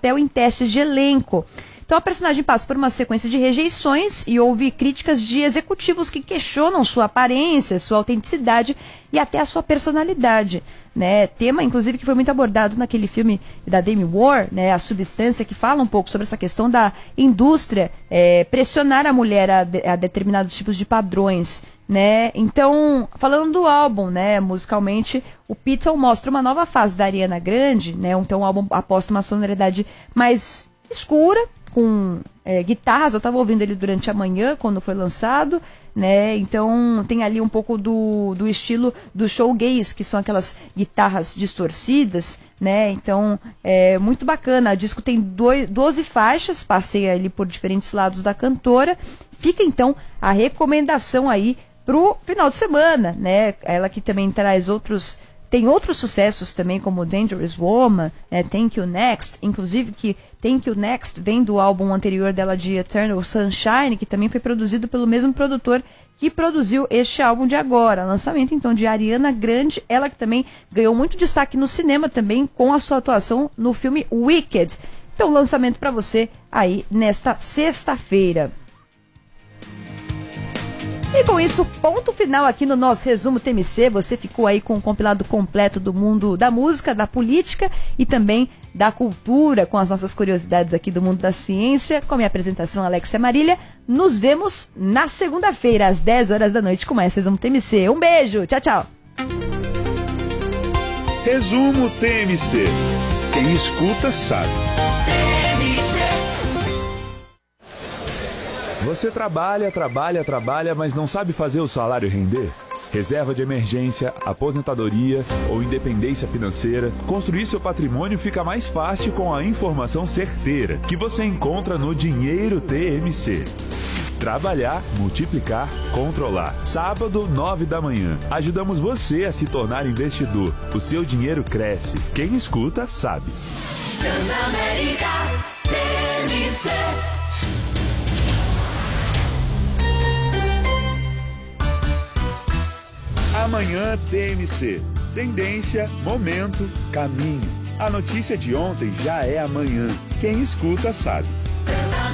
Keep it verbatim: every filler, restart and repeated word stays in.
papel em testes de elenco. Então a personagem passa por uma sequência de rejeições e houve críticas de executivos que questionam sua aparência, sua autenticidade e até a sua personalidade. Né? Tema, inclusive, que foi muito abordado naquele filme da Demi Moore, né? A Substância, que fala um pouco sobre essa questão da indústria é, pressionar a mulher a, de, a determinados tipos de padrões. Né? Então, falando do álbum, né, musicalmente, o Pitbull mostra uma nova fase da Ariana Grande, né? Então o álbum aposta uma sonoridade mais escura, com é, guitarras. Eu estava ouvindo ele durante a manhã, quando foi lançado, né? Então tem ali um pouco do, do estilo do showgaze, que são aquelas guitarras distorcidas, né? Então é muito bacana. O disco tem dois, doze faixas, passei ali por diferentes lados da cantora. Fica então a recomendação aí pro final de semana, né? Ela que também traz outros... Tem outros sucessos também, como Dangerous Woman, né, Thank You Next, inclusive que Thank You Next vem do álbum anterior dela de Eternal Sunshine, que também foi produzido pelo mesmo produtor que produziu este álbum de agora. Lançamento, então, de Ariana Grande, ela que também ganhou muito destaque no cinema também com a sua atuação no filme Wicked. Então, lançamento para você aí nesta sexta-feira. E com isso, ponto final aqui no nosso resumo T M C. Você ficou aí com um compilado completo do mundo da música, da política e também da cultura, com as nossas curiosidades aqui do mundo da ciência, com a minha apresentação Alexia Marília. Nos vemos na segunda-feira, às dez horas da noite, com mais Resumo T M C. Um beijo, tchau, tchau. Resumo T M C. Quem escuta sabe. Você trabalha, trabalha, trabalha, mas não sabe fazer o salário render? Reserva de emergência, aposentadoria ou independência financeira, construir seu patrimônio fica mais fácil com a informação certeira que você encontra no Dinheiro T M C. Trabalhar, multiplicar, controlar. Sábado, nove da manhã. Ajudamos você a se tornar investidor. O seu dinheiro cresce. Quem escuta, sabe. Transamérica T M C. Amanhã T M C. Tendência, momento, caminho. A notícia de ontem já é amanhã. Quem escuta sabe.